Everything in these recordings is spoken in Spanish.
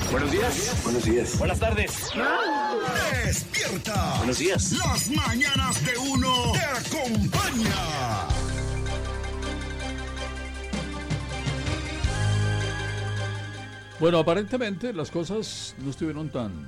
Buenos días. Buenos días. Buenas tardes. ¡Despierta! Buenos días. Las mañanas de uno te acompaña. Bueno, aparentemente las cosas no estuvieron tan,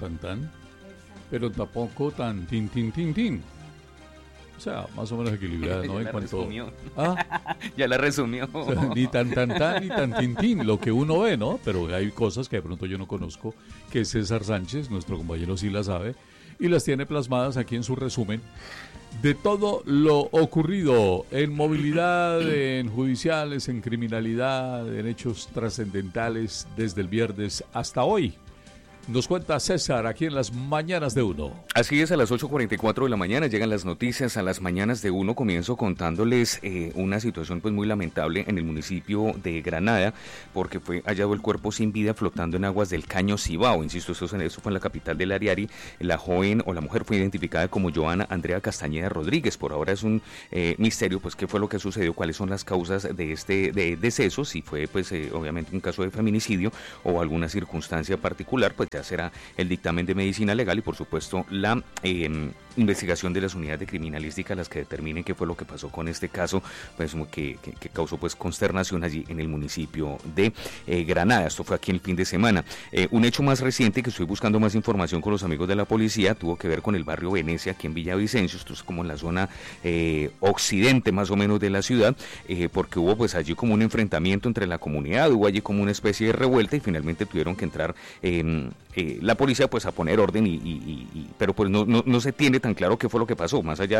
pero tampoco tan tin. O sea, más o menos equilibrada, ¿no? Ya En la cuanto... resumió. ¿Ah? Ya la resumió. O sea, ni tan, ni tan tin, lo que uno ve, ¿no? Pero hay cosas que de pronto yo no conozco, que César Sánchez, nuestro compañero, sí las sabe, y las tiene plasmadas aquí en su resumen de todo lo ocurrido en movilidad, en judiciales, en criminalidad, en hechos trascendentales desde el viernes hasta hoy. Nos cuenta César aquí en las Mañanas de Uno. Así es, a las 8:44 de la mañana llegan las noticias a las Mañanas de Uno. Comienzo contándoles una situación pues muy lamentable en el municipio de Granada, porque fue hallado el cuerpo sin vida flotando en aguas del Caño Cibao. Insisto, eso fue en la capital del Ariari. La joven o la mujer fue identificada como Joana Andrea Castañeda Rodríguez. Por ahora es un misterio, pues qué fue lo que sucedió, cuáles son las causas de este deceso, si fue pues obviamente un caso de feminicidio o alguna circunstancia particular, pues ya será el dictamen de medicina legal y por supuesto la investigación de las unidades de criminalística las que determinen qué fue lo que pasó con este caso, pues que causó pues consternación allí en el municipio de Granada. Esto fue aquí el fin de semana. Un hecho más reciente, que estoy buscando más información con los amigos de la policía, tuvo que ver con el barrio Venecia aquí en Villavicencio. Esto es como en la zona occidente más o menos de la ciudad, porque hubo pues allí como un enfrentamiento entre la comunidad, hubo allí como una especie de revuelta y finalmente tuvieron que entrar la policía pues a poner orden pero pues no se tiene tan claro qué fue lo que pasó, más allá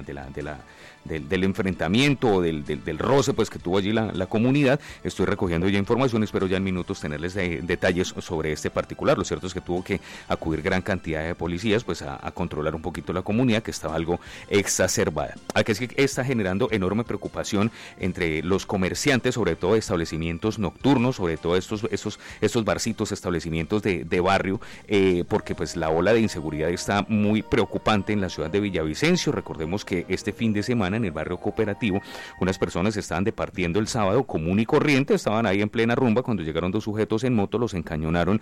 del enfrentamiento o del roce pues que tuvo allí la comunidad. Estoy recogiendo ya información, espero ya en minutos tenerles detalles sobre este particular. Lo cierto es que tuvo que acudir gran cantidad de policías pues a controlar un poquito la comunidad, que estaba algo exacerbada. Aquí es que está generando enorme preocupación entre los comerciantes, sobre todo de establecimientos nocturnos, sobre todo estos barcitos, establecimientos de barrio, porque pues la ola de inseguridad está muy preocupante en la ciudad de Villavicencio. Recordemos que este fin de semana en el barrio Cooperativo unas personas estaban departiendo el sábado común y corriente, estaban ahí en plena rumba cuando llegaron dos sujetos en moto, los encañonaron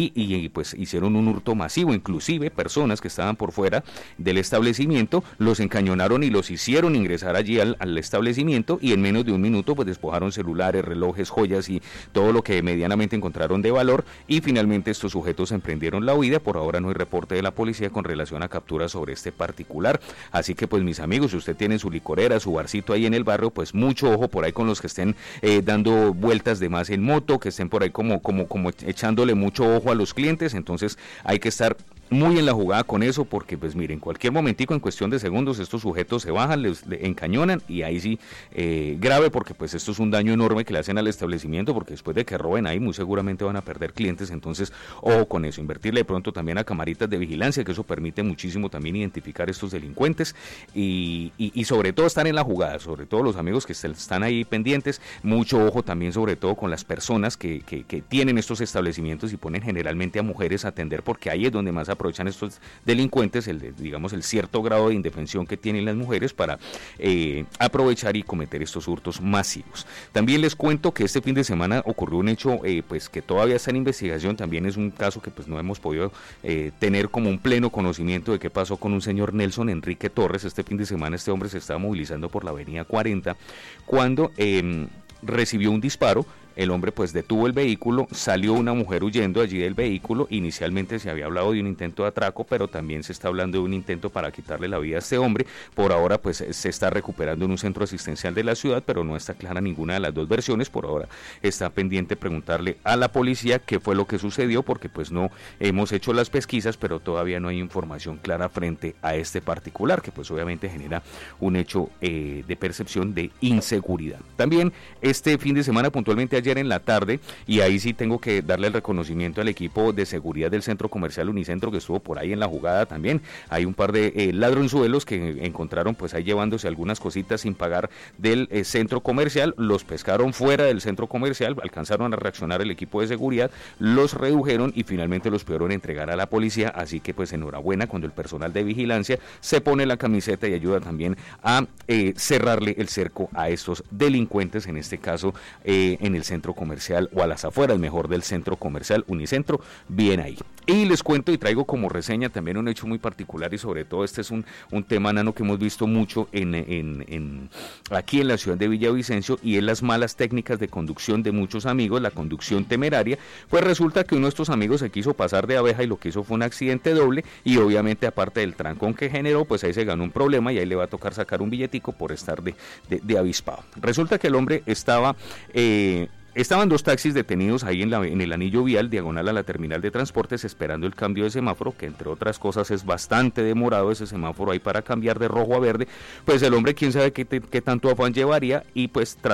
y pues hicieron un hurto masivo. Inclusive personas que estaban por fuera del establecimiento los encañonaron y los hicieron ingresar allí al establecimiento, y en menos de un minuto pues despojaron celulares, relojes, joyas y todo lo que medianamente encontraron de valor, y finalmente estos sujetos emprendieron la huida. Por ahora no hay reporte de la policía con relación a capturas sobre este particular. Así que pues mis amigos, si usted tiene su licorera, su barcito ahí en el barrio, pues mucho ojo por ahí con los que estén dando vueltas de más en moto, que estén por ahí como echándole mucho ojo a los clientes. Entonces hay que estar muy en la jugada con eso, porque pues miren, cualquier momentico, en cuestión de segundos, estos sujetos se bajan, le encañonan, y ahí sí grave, porque pues esto es un daño enorme que le hacen al establecimiento, porque después de que roben ahí muy seguramente van a perder clientes. Entonces ojo con eso, invertirle de pronto también a camaritas de vigilancia, que eso permite muchísimo también identificar estos delincuentes, y sobre todo estar en la jugada, sobre todo los amigos que están ahí pendientes, mucho ojo también sobre todo con las personas que tienen estos establecimientos y ponen generalmente a mujeres a atender, porque ahí es donde más aprovechan estos delincuentes, el cierto grado de indefensión que tienen las mujeres para aprovechar y cometer estos hurtos masivos. También les cuento que este fin de semana ocurrió un hecho pues que todavía está en investigación. También es un caso que pues no hemos podido tener como un pleno conocimiento de qué pasó con un señor Nelson Enrique Torres. Este fin de semana este hombre se estaba movilizando por la avenida 40 cuando recibió un disparo. El hombre pues detuvo el vehículo, salió una mujer huyendo allí del vehículo. Inicialmente se había hablado de un intento de atraco, pero también se está hablando de un intento para quitarle la vida a este hombre. Por ahora pues se está recuperando en un centro asistencial de la ciudad, pero no está clara ninguna de las dos versiones. Por ahora está pendiente preguntarle a la policía qué fue lo que sucedió, porque pues no hemos hecho las pesquisas, pero todavía no hay información clara frente a este particular, que pues obviamente genera un hecho de percepción de inseguridad. También este fin de semana, puntualmente ayer en la tarde, y ahí sí tengo que darle el reconocimiento al equipo de seguridad del centro comercial Unicentro, que estuvo por ahí en la jugada también. Hay un par de ladronzuelos que encontraron pues ahí llevándose algunas cositas sin pagar del centro comercial, los pescaron fuera del centro comercial, alcanzaron a reaccionar el equipo de seguridad, los redujeron y finalmente los pudieron entregar a la policía. Así que pues enhorabuena cuando el personal de vigilancia se pone la camiseta y ayuda también a cerrarle el cerco a estos delincuentes, en este caso en el centro centro comercial, o a las afueras, mejor, del centro comercial Unicentro, bien ahí. Y les cuento y traigo como reseña también un hecho muy particular, y sobre todo este es un tema, Nano, que hemos visto mucho aquí en la ciudad de Villavicencio, y es las malas técnicas de conducción de muchos amigos, la conducción temeraria. Pues resulta que uno de estos amigos se quiso pasar de abeja y lo que hizo fue un accidente doble, y obviamente aparte del trancón que generó, pues ahí se ganó un problema y ahí le va a tocar sacar un billetico por estar de avispado. Resulta que el hombre estaban 2 taxis detenidos ahí en el anillo vial diagonal a la terminal de transportes, esperando el cambio de semáforo, que entre otras cosas es bastante demorado ese semáforo ahí para cambiar de rojo a verde. Pues el hombre, quién sabe qué tanto afán llevaría, y pues